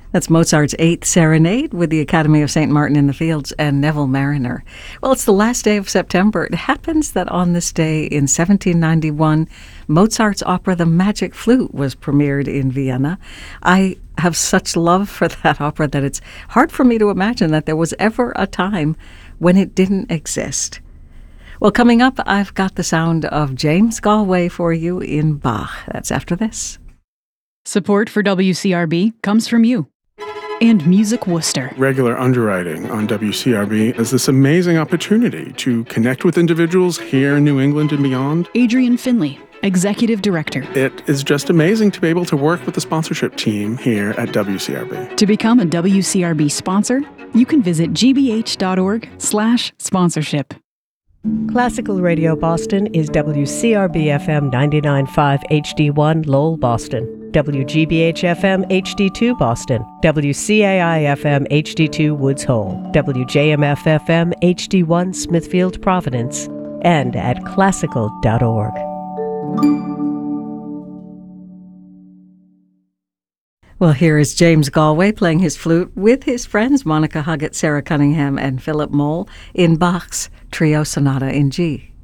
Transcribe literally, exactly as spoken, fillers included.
That's Mozart's Eighth Serenade with the Academy of Saint Martin in the Fields and Neville Marriner. Well, it's the last day of September. It happens that on this day in seventeen ninety-one, Mozart's opera The Magic Flute was premiered in Vienna. I have such love for that opera that it's hard for me to imagine that there was ever a time when it didn't exist. Well, coming up, I've got the sound of James Galway for you in Bach. That's after this. Support for W C R B comes from you. And Music Worcester. Regular underwriting on W C R B is this amazing opportunity to connect with individuals here in New England and beyond. Adrian Finley, Executive Director. It is just amazing to be able to work with the sponsorship team here at W C R B. To become a W C R B sponsor, you can visit gbh.org slash sponsorship. Classical Radio Boston is W C R B F M ninety-nine point five H D one Lowell, Boston. W G B H F M H D two Boston, W C A I F M H D two Woods Hole, W J M F F M H D one Smithfield Providence, and at classical dot org. Well, here is James Galway playing his flute with his friends Monica Huggett, Sarah Cunningham, and Philip Moll in Bach's Trio Sonata in G.